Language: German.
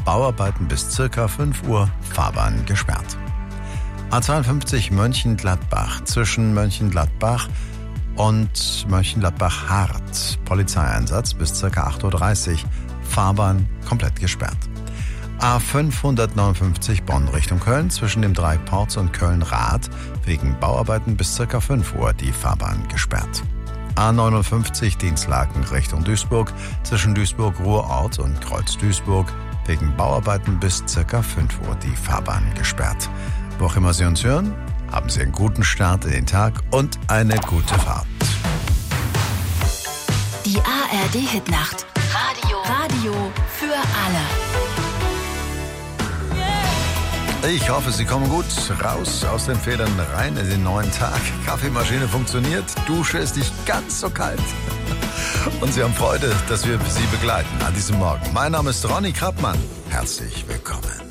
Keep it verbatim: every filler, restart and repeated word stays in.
Bauarbeiten bis circa fünf Uhr, Fahrbahn gesperrt. A zweiundfünfzig Mönchengladbach zwischen Mönchengladbach und Mönchengladbach-Hart. Polizeieinsatz bis circa acht Uhr dreißig, Fahrbahn komplett gesperrt. A fünfhundertneunundfünfzig Bonn Richtung Köln zwischen dem Dreieck Porz und Köln-Rath wegen Bauarbeiten bis circa fünf Uhr die Fahrbahn gesperrt. A neunundfünfzig Dinslaken Richtung Duisburg zwischen Duisburg-Ruhrort und Kreuz-Duisburg wegen Bauarbeiten bis circa fünf Uhr die Fahrbahn gesperrt. Wo auch immer Sie uns hören, haben Sie einen guten Start in den Tag und eine gute Fahrt. Die A R D-Hitnacht. Radio. Radio für alle. Ich hoffe, Sie kommen gut raus aus den Fehlern rein in den neuen Tag. Kaffeemaschine funktioniert, Dusche ist nicht ganz so kalt. Und Sie haben Freude, dass wir Sie begleiten an diesem Morgen. Mein Name ist Ronny Krappmann. Herzlich willkommen.